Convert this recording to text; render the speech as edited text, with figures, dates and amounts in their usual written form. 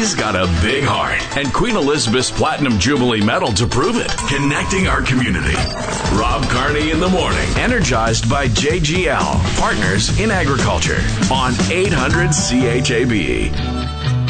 He's got a big heart and Queen Elizabeth's Platinum Jubilee Medal to prove it. Connecting our community. Rob Carney in the morning. Energized by JGL, Partners in Agriculture on 800 CHAB.